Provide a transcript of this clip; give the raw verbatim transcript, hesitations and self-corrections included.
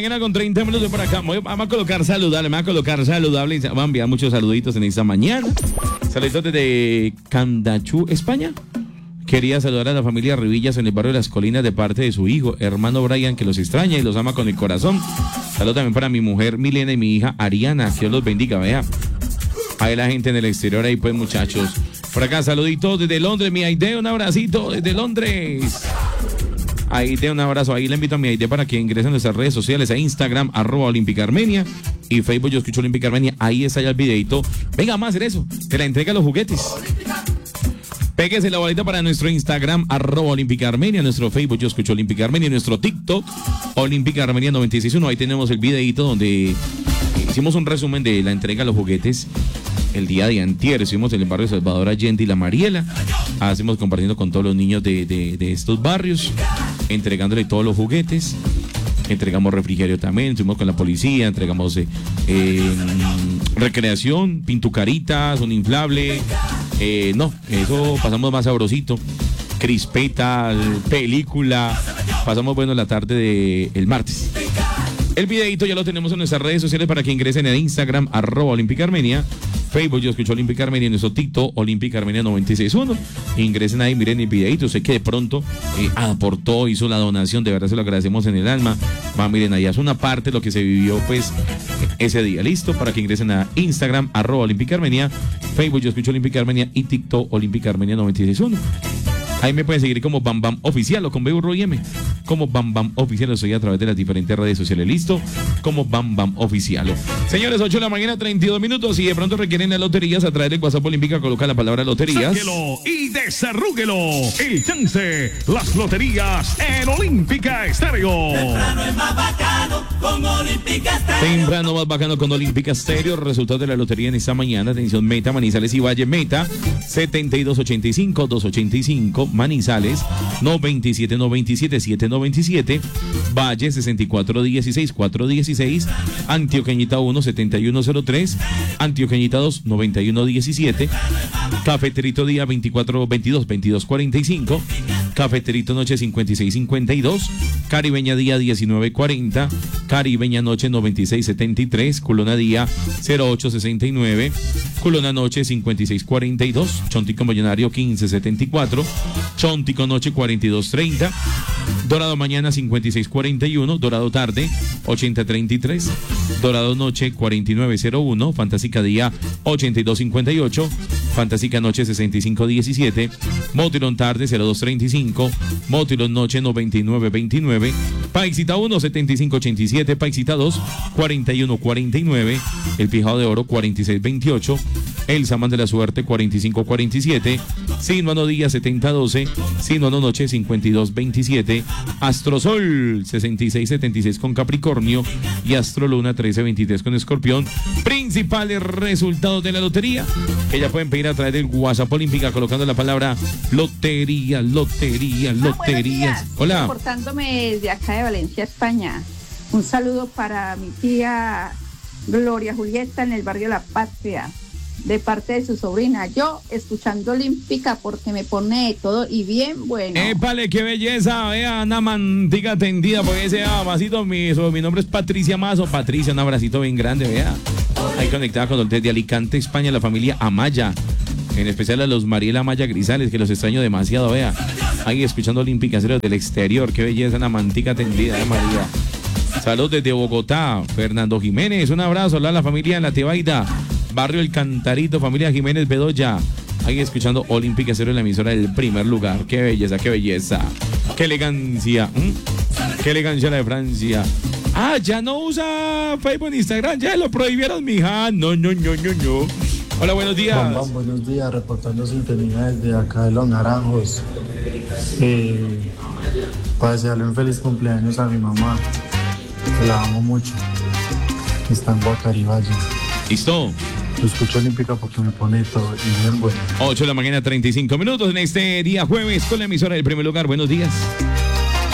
Mañana con treinta minutos por acá. Voy, vamos a colocar saludable, me voy a colocar saludable. Vamos a enviar muchos saluditos en esta mañana. Saluditos desde Candachú, España. Quería saludar a la familia Rivillas en el barrio de Las Colinas de parte de su hijo, hermano Brian, que los extraña y los ama con el corazón. Saludos también para mi mujer Milena y mi hija Ariana. Dios los bendiga, vea. Hay la gente en el exterior ahí, pues, muchachos. Por acá, saluditos desde Londres, mi Aide, un abracito desde Londres. Aide, un abrazo. Ahí le invito a mi Aide para que ingrese a nuestras redes sociales, a Instagram, arroba Olímpica Armenia, y Facebook, yo escucho Olímpica Armenia. Ahí está ya el videito. Venga, vamos a hacer eso, te la entrega los juguetes. Péguese la bolita para nuestro Instagram, arroba Olímpica Armenia, nuestro Facebook, yo escucho Olímpica Armenia, nuestro TikTok, Olímpica Armenia noventa y seis punto uno. Ahí tenemos el videito donde hicimos un resumen de la entrega de los juguetes el día de antier. Estuvimos en el barrio Salvador Allende y La Mariela. Hacemos compartiendo con todos los niños de, de, de estos barrios, entregándole todos los juguetes. Entregamos refrigerio también, estuvimos con la policía, entregamos eh, eh, recreación, pintucaritas, un inflable. Eh, no, eso pasamos más sabrosito. Crispeta, película. Pasamos bueno la tarde del de martes. El videito ya lo tenemos en nuestras redes sociales para que ingresen en Instagram, arroba Olímpica Armenia, Facebook, yo escucho Olímpica Armenia, en nuestro TikTok, Olímpica Armenia noventa y seis punto uno. Ingresen ahí, miren el videito. Sé que de pronto eh, aportó, hizo la donación, de verdad se lo agradecemos en el alma. Va, miren, allá es una parte de lo que se vivió, pues, ese día. Listo, para que ingresen a Instagram, arroba Olímpica Armenia, Facebook, yo escucho Olímpica Armenia, y TikTok, Olímpica Armenia noventa y seis punto uno. Ahí me pueden seguir como Bam Bam Oficial o con B y M. Como Bam Bam Oficial, estoy a través de las diferentes redes sociales. Listo, como Bam Bam Oficial. Señores, ocho de la mañana, treinta y dos minutos. Si de pronto requieren las loterías, a través del WhatsApp Olímpica, coloca la palabra loterías. Sáquelo y desarrúguelo. El chance, las loterías en Olímpica Estéreo. Temprano es más bacano con Olímpica Estéreo. Temprano más bacano con Olímpica Estéreo. Resultados de la lotería en esta mañana. Atención, Meta, Manizales y Valle. Meta, setenta y dos ochenta y cinco, doscientos ochenta y cinco. Manizales, noventa y siete noventa y siete, setecientos noventa y siete. Valle, sesenta y cuatro dieciséis, cuatrocientos dieciséis. Antioqueñita uno, setenta y uno cero tres. Antioqueñita dos, noventa y uno diecisiete. Cafeterito Día, veinticuatro veintidós, veintidós cuarenta y cinco. Cafeterito Noche, cincuenta y seis cincuenta y dos. Caribeña Día, diecinueve cuarenta. Caribeña Noche, noventa y seis setenta y tres. Culona Día, cero ocho sesenta y nueve. Culona Noche, cincuenta y seis cuarenta y dos. Chontico Millonario, quince setenta y cuatro. Chontico Noche, cuarenta y dos treinta. Dorado Mañana, cincuenta y seis cuarenta y uno. Dorado Tarde, ochenta treinta y tres. Dorado Noche, cuarenta y nueve cero uno. Fantástica Día, ochenta y dos cincuenta y ocho. Fantástica Noche, sesenta y cinco diecisiete. Motilón Tarde, cero dos treinta y cinco. Motilón Noche, noventa y nueve veintinueve. Paisita uno, setenta y cinco ochenta y siete. Paisita dos, cuarenta y uno cuarenta y nueve. El Pijado de Oro, cuarenta y seis veintiocho. El Samán de la Suerte, cuarenta y cinco cuarenta y siete. Sinuano Día, setenta doce. Sinuano Noche, cincuenta y dos veintisiete. Astrosol, sesenta y seis setenta y seis con Capricornio. Y Astroluna, trece veintitrés con Escorpión. Principales resultados de la lotería, que ya pueden pedir a través del WhatsApp Olímpica, colocando la palabra lotería, lotería, loterías. Ah, hola. Reportándome desde acá de Valencia, España. Un saludo para mi tía Gloria Julieta en el barrio La Patria, de parte de su sobrina. Yo escuchando Olímpica porque me pone de todo y bien bueno. ¡Épale, qué belleza! Vea, una mantica tendida, porque ese abracito, mi, eso, mi nombre es Patricia Mazo. Patricia, un abracito bien grande, vea. Ahí conectada con desde Alicante, España, la familia Amaya. En especial a los Mariela Amaya Grisales, que los extraño demasiado, vea. Ahí escuchando Olímpica Cero del exterior. Qué belleza, una mantica tendida, eh, María. Saludos desde Bogotá, Fernando Jiménez. Un abrazo, a la familia en La Tebaida. Barrio El Cantarito, familia Jiménez Bedoya. Ahí escuchando Olímpica Cero en la emisora del primer lugar. Qué belleza, qué belleza. Qué elegancia. ¿Mm? Qué elegancia la de Francia. Ah, ya no usa Facebook en Instagram. Ya lo prohibieron, mija. No, no, no, no, no. Hola, buenos días. Bam, bam, buenos días, reportando sintonía desde acá de Los Naranjos. Eh, para desearle un feliz cumpleaños a mi mamá. Que la amo mucho. Está en Guacarí Valle. ¿Listo? Lo escucho Olímpica porque me pone todo y bien bueno. ocho de la mañana, treinta y cinco minutos en este día jueves con la emisora del primer lugar. Buenos días.